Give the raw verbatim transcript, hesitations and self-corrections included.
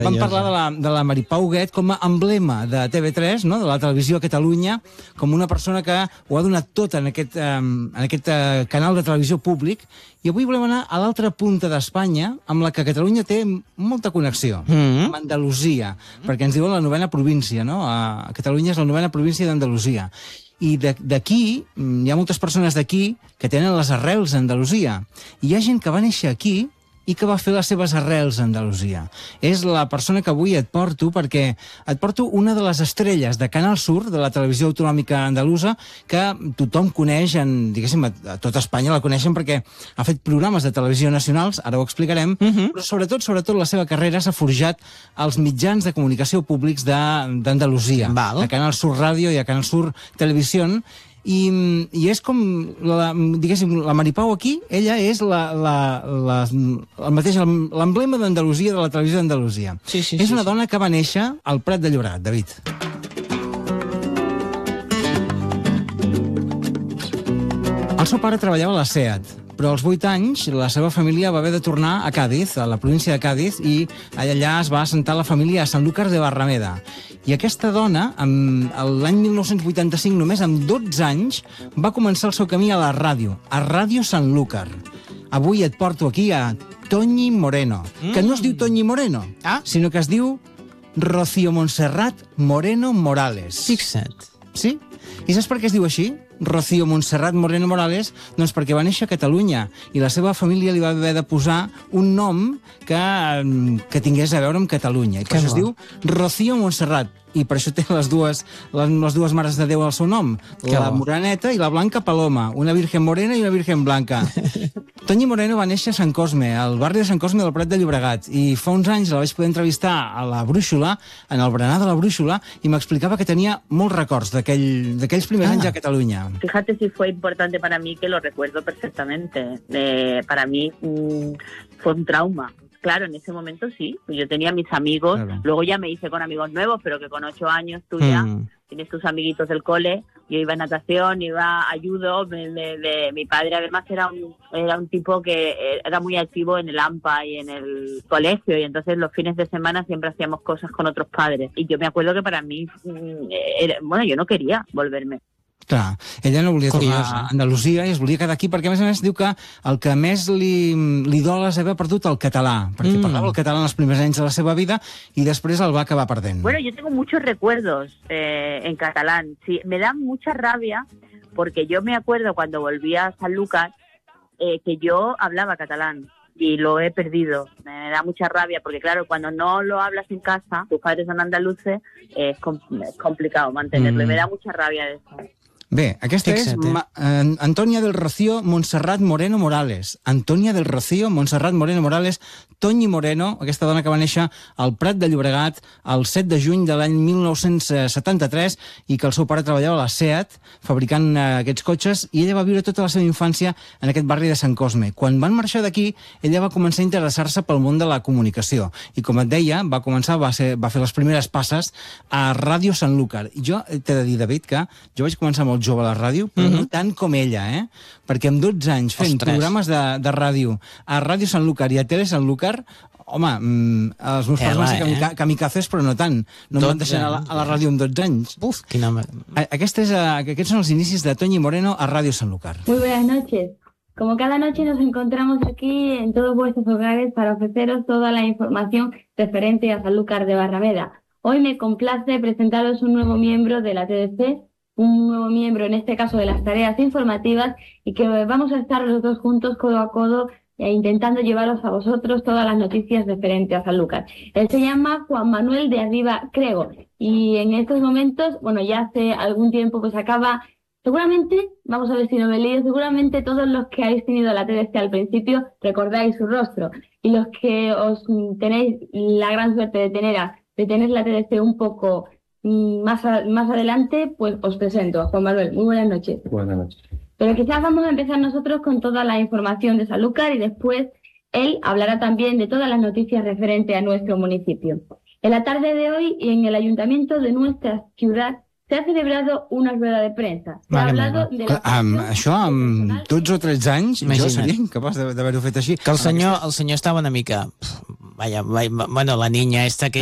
Vam parlar de la, de la Maripau Huguet com a emblema de T V tres, no? De la televisió a Catalunya, com una persona que ho ha donat tot en aquest, um, en aquest uh, canal de televisió públic. I avui volem anar a l'altra punta d'Espanya, amb la que Catalunya té molta connexió, mm-hmm. amb Andalusia, mm-hmm. perquè ens diuen la novena província, no? A Catalunya és la novena província d'Andalusia. I d'aquí, hi ha moltes persones d'aquí que tenen les arrels a Andalusia. I hi ha gent que va néixer aquí i que va fer les seves arrels a Andalusia. És la persona que avui et porto, perquè et porto una de les estrelles de Canal Sur, de la televisió autonòmica andalusa, que tothom coneix, en, diguéssim, a tota Espanya la coneixen perquè ha fet programes de televisió nacionals, ara ho explicarem, uh-huh. però sobretot, sobretot la seva carrera s'ha forjat als mitjans de comunicació públics d'Andalusia, a Canal Sur Ràdio i a Canal Sur Televisió. I, i és com, la, diguéssim, la Maripau aquí, ella és la, la, la, el mateix, l'emblema d'Andalusia, de la televisió d'Andalusia. Sí, sí, és una sí, dona que va néixer al Prat de Llobregat, David. El seu pare treballava a la SEAT, però als vuit anys la seva família va haver de tornar a Càdiz, a la província de Càdiz, i allà es va assentar la família a Sanlúcar de Barrameda. I aquesta dona, l'any mil nou-cents vuitanta-cinc, només amb dotze anys, va començar el seu camí a la ràdio, a Ràdio Sanlúcar. Avui et porto aquí a Toñi Moreno, mm. que no es diu Toñi Moreno, ah? sinó que es diu Rocío Montserrat Moreno Morales. Fixa't. Sí? I saps per què es diu així? Rocío Montserrat Moreno Morales, doncs perquè va néixer a Catalunya i la seva família li va haver de posar un nom que, que tingués a veure amb Catalunya. I per això es diu Rocío Montserrat. I per això té les dues, les, les dues mares de Déu al seu nom, que la bo. Moreneta i la Blanca Paloma, una virgen morena i una virgen blanca. Toñi Moreno va néixer a Sant Cosme, al barri de Sant Cosme del Prat de Llobregat, i fa uns anys la vaig poder entrevistar a la Brúixola, en el berenar de la Brúixola, i m'explicava que tenia molts records d'aquells primers ah. anys a Catalunya. Fíjate si fue importante para mí, que lo recuerdo perfectamente. Eh, para mí mmm, fue un trauma. Claro, en ese momento sí, yo tenía mis amigos, claro. Luego ya me hice con amigos nuevos, pero que con ocho años tú ya mm. tienes tus amiguitos del cole. Yo iba a natación, iba a judo, de, de, de, mi padre además era un, era un tipo que era muy activo en el AMPA y en el colegio, y entonces los fines de semana siempre hacíamos cosas con otros padres. Y yo me acuerdo que para mí, era, bueno, yo no quería volverme. Clar, ella no volia tornar a Andalusia i es volia quedar aquí, perquè a més a més diu que el que més li, li dol és haver perdut el català, perquè mm. parlava el català en els primers anys de la seva vida i després el va acabar perdent. Bueno, yo tengo muchos recuerdos eh, en catalán. Sí, me da mucha rabia porque yo me acuerdo cuando volví a Sanlúcar eh, que yo hablaba catalán. Y lo he perdido. Me da mucha rabia porque, claro, cuando no lo hablas en casa, tus padres son andaluces, eh, es, com es complicado mantenerlo. Mm. Y me da mucha rabia de eso. Bé, aquesta és Ma uh, Antònia del Rocío Montserrat Moreno Morales. Antònia del Rocío Montserrat Moreno Morales, Toñi Moreno, aquesta dona que va néixer al Prat de Llobregat el set de juny de l'any mil nou-cents setanta-tres i que el seu pare treballava a la SEAT fabricant uh, aquests cotxes, i ella va viure tota la seva infància en aquest barri de Sant Cosme. Quan van marxar d'aquí, ella va començar a interessar-se pel món de la comunicació i, com et deia, va començar, va, ser, va fer les primeres passes a Ràdio Sanlúcar. I jo t'he de dir, David, que jo vaig començar molt jove a la ràdio, però mm-hmm. no tant com ella, eh? Perquè amb dotze anys fent Ostres. programes de, de ràdio a Ràdio Sanlúcar i a Tele Sanlúcar, home, mm, els meus pares van ser kamika kamikazes, però no tant. No em van deixar a la, a la ràdio amb dotze anys. Uf, quina... Aquest és, uh, aquests són els inicis de Toñi Moreno a Ràdio Sanlúcar. Muy buenas noches. Como cada noche nos encontramos aquí en todos vuestros hogares para ofreceros toda la información referente a Sanlúcar de Barrameda. Hoy me complace presentaros un nuevo miembro de la T D C, un nuevo miembro, en este caso de las tareas informativas, y que vamos a estar los dos juntos, codo a codo, e intentando llevaros a vosotros todas las noticias referentes a Sanlúcar. Él se llama Juan Manuel de Arriba Crego, y en estos momentos, bueno, ya hace algún tiempo pues acaba, seguramente, vamos a ver si no me lío, seguramente todos los que habéis tenido la T D C al principio recordáis su rostro, y los que os tenéis la gran suerte de tener, a, de tener la T D C un poco... Más, a, más adelante, pues os presento a Juan Manuel. Muy buenas noches. Buenas noches. Pero quizás vamos a empezar nosotros con toda la información de Sanlúcar y después él hablará también de todas las noticias referentes a nuestro municipio. En la tarde de hoy y en el ayuntamiento de nuestra ciudad se ha celebrado una rueda de prensa. Se ha hablado de la... Amb això, amb dotze o tretze anys, jo seria incapaç d'haver-ho fet així. Que el senyor, el senyor estava una mica vaya, vaya, bueno, la niña esta que